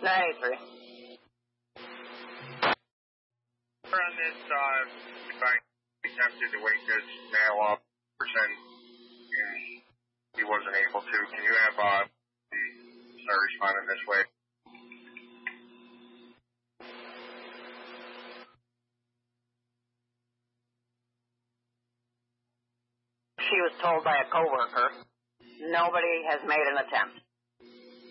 983. On this, if I attempted to wake this male up, and he wasn't able to, can you have start responding this way? She was told by a coworker. Nobody has made an attempt.